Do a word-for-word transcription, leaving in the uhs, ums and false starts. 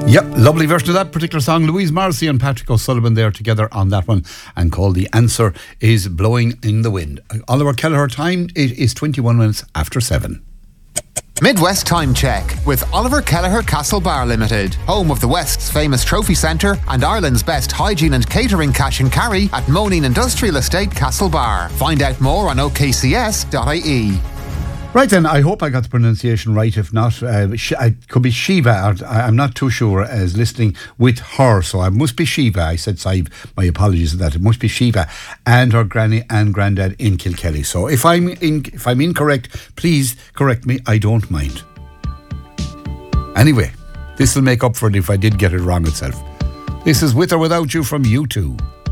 Yep, lovely version of that particular song. Louise Morrissey and Patrick O'Sullivan there together on that one, and called The Answer is Blowing in the Wind. Oliver Kelleher time, it is twenty-one minutes after seven. Midwest Time Check with Oliver Kelleher Castlebar Limited, home of the West's famous trophy centre and Ireland's best hygiene and catering cash and carry at Moneen Industrial Estate, Castlebar. Find out more on o k c s dot i e. Right then, I hope I got the pronunciation right. If not, uh, it could be Shiva. Or, I'm not too sure as listening with her, so it must be Shiva. I said Saib, my apologies for that. It must be Shiva and her granny and granddad in Kilkelly. So if I'm in, if I'm incorrect, please correct me. I don't mind. Anyway, this will make up for it if I did get it wrong itself. This is With or Without You from U two.